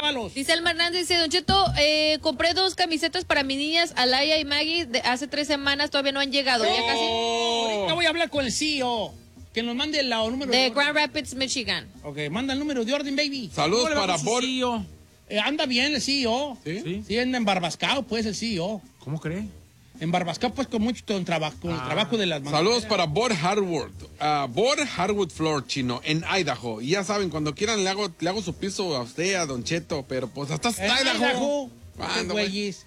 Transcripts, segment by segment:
llévalos. Dice Alma Hernández, dice, Don Cheto, compré 2 camisetas para mis niñas, Alaya y Maggie, hace 3 semanas, todavía no han llegado, ya casi. Ahorita voy a hablar con el CEO, que nos mande el número de Grand Rapids, Michigan. Ok, manda el número de orden, baby. Saludos para CEO. Anda bien el CEO. ¿Sí? Sí, anda embarbascado, pues, el CEO. ¿Cómo cree? Embarbascado, pues, con mucho el trabajo de las manos. Saludos para Board Hardwood Floor, Chino, en Idaho. Y ya saben, cuando quieran le hago su piso a usted, a Don Cheto, pero pues hasta Idaho. Güeyes.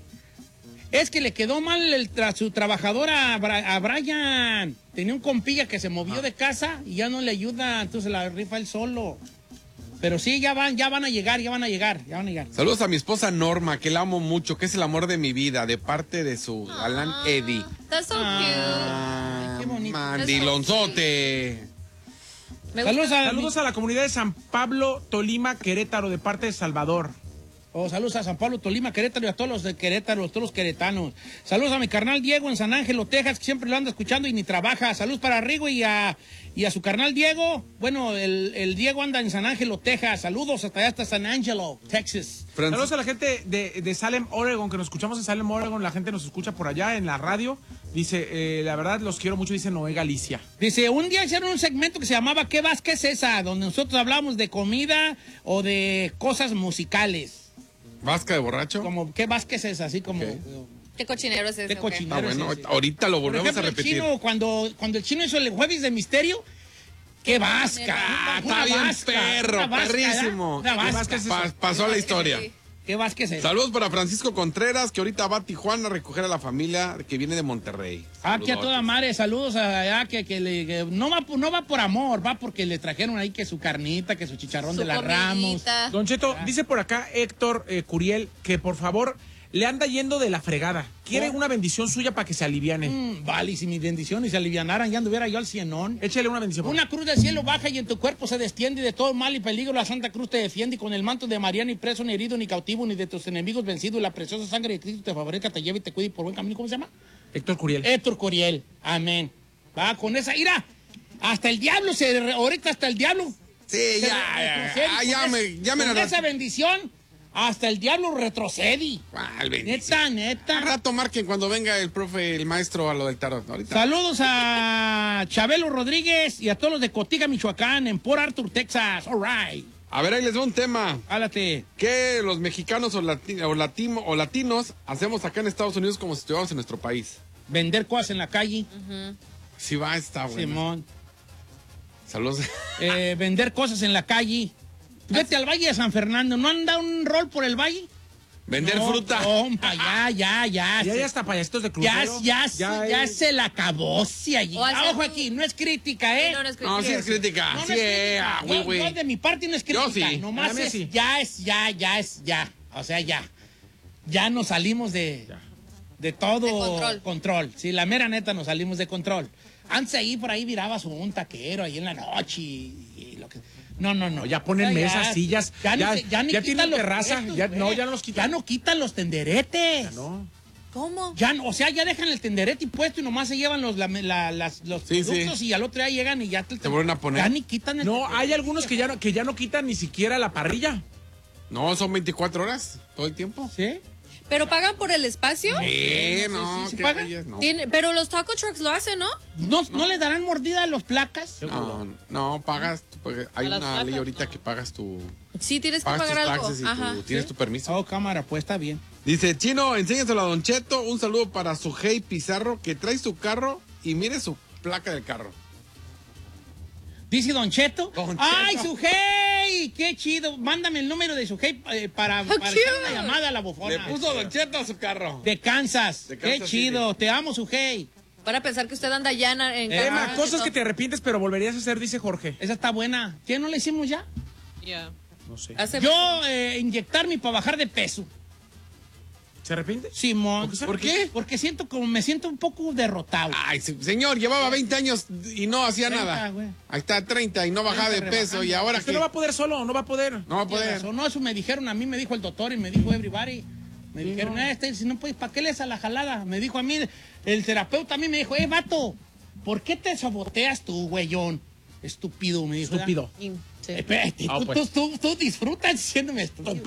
Es que le quedó mal su trabajador a Brian. Tenía un compilla que se movió de casa y ya no le ayuda, entonces la rifa él solo. Pero sí, ya van a llegar. Saludos a mi esposa Norma, que la amo mucho, que es el amor de mi vida, de parte de su galán Eddie. That's so cute. Qué bonito. Mandilonzote. Saludos a la comunidad de San Pablo, Tolima, Querétaro, de parte de Salvador. Saludos a San Pablo, Tolima, Querétaro y a todos los de Querétaro, todos los queretanos. Saludos a mi carnal Diego en San Ángelo, Texas, que siempre lo anda escuchando y ni trabaja. Saludos para Rigo y a su carnal Diego. Bueno, el Diego anda en San Ángelo, Texas. Saludos hasta allá, hasta San Angelo, Texas. Saludos a la gente de Salem, Oregon, que nos escuchamos en Salem, Oregon. La gente nos escucha por allá en la radio. Dice, la verdad, los quiero mucho, dice Noé Galicia. Dice, un día hicieron un segmento que se llamaba ¿Qué Vasca es esa? Donde nosotros hablamos de comida o de cosas musicales. ¿Vasca de borracho? Como, ¿qué Vasca es esa? Así como... ¿Qué cochinero es ese? ¿Qué cochinero es bueno, ese? ahorita lo volvemos a repetir. El chino, cuando el chino hizo el Jueves de Misterio, ¡qué vasca! Está bien perro, perrísimo. Pasó a la historia. ¿Qué vasca es esa? Saludos para Francisco Contreras, que ahorita va a Tijuana a recoger a la familia que viene de Monterrey. Que a toda madre, saludos allá, que no va por amor, va porque le trajeron ahí que su carnita, que su chicharrón de la Ramos. Don Cheto, dice por acá Héctor Curiel que por favor le anda yendo de la fregada. Quiere una bendición suya para que se aliviane. Vale, si mis bendiciones se alivianaran, ya anduviera yo al cienón. Échale una bendición. Una cruz del cielo baja y en tu cuerpo se destiende, de todo mal y peligro la Santa Cruz te defiende, y con el manto de María ni preso, ni herido, ni cautivo, ni de tus enemigos vencido, y la preciosa sangre de Cristo te favorezca, te lleve y te cuide por buen camino. ¿Cómo se llama? Héctor Curiel. Héctor Curiel. Amén. Va, con esa ira. Hasta el diablo ahorita hasta el diablo. Sí, ya me con esa bendición. Hasta el diablo retrocede. Neta. Al rato marquen cuando venga el profe, el maestro a lo del tarot. Ahorita. Saludos a Chabelo Rodríguez y a todos los de Cotiga, Michoacán, en Port Arthur, Texas. All right. A ver, ahí les va un tema. Háblate. ¿Qué los mexicanos o latinos hacemos acá en Estados Unidos como si estuviéramos en nuestro país? Vender cosas en la calle. Sí va, está bueno. Simón. Saludos. Vender cosas en la calle. Vete al Valle de San Fernando. ¿No anda un rol por el valle? Vender fruta. Compa, ya. Ya está payasitos de crucero. Ya se la acabó, sí, allí. Ojo aquí, no es crítica, ¿eh? No es crítica. No, sí es crítica. No, no es crítica. Yo de mi parte no es crítica. Yo sí. Nomás ya. O sea, ya. Ya nos salimos de todo control. Sí, la mera neta nos salimos de control. Antes ahí por ahí virabas un taquero ahí en la noche y lo que... No. Ya ponen mesas, sillas. Ya tienen terraza. Ya no los quitan. Ya no quitan los tenderetes. Ya no. ¿Cómo? Ya dejan el tenderete puesto y nomás se llevan los productos y al otro día llegan y ya te vuelven a poner. Ya ni quitan el tenderete. Hay algunos que ya no quitan ni siquiera la parrilla. No, son 24 horas todo el tiempo. ¿Sí? ¿Pero pagan por el espacio? No, ¿Sí pagan? No. Pero los taco trucks lo hacen, ¿no? ¿No le darán mordida a los placas? No, pagas. Hay una ley ahorita que pagas tu... Sí, tienes que pagar algo. Taxes y tienes tu permiso. Oh, cámara, pues está bien. Dice, Chino, enséñaselo a Don Cheto. Un saludo para Sujei Pizarro, que trae su carro y mire su placa del carro. Dice Don Cheto. ¡Ay, Sujei! ¡Qué chido! Mándame el número de Sujei para hacer una llamada a la bufona. Le puso Don Cheto a su carro. De Kansas. ¡Qué chido! Te amo, Sujei. Para pensar que usted anda ya en Emma, cosas que te arrepientes, pero volverías a hacer, dice Jorge. Esa está buena. ¿Qué no la hicimos ya? Ya. No sé. Yo inyectarme para bajar de peso. ¿Se arrepiente? Simón. ¿Por qué? Porque me siento un poco derrotado. Ay, señor, llevaba 20 años y no hacía 30, nada. Güey. Ahí está, 30 y no bajaba de peso. Y ahora Usted que... no va a poder solo, no va a poder. No va a poder. No, eso me dijeron a mí, me dijo el doctor y me dijo everybody. Me dijeron, si no puedes, ¿para qué le das a la jalada? Me dijo a mí, el terapeuta a mí me dijo, vato, ¿por qué te saboteas tú, güeyón? Estúpido, me dijo. Estúpido. Sí. Tú disfrutas diciéndome estúpido.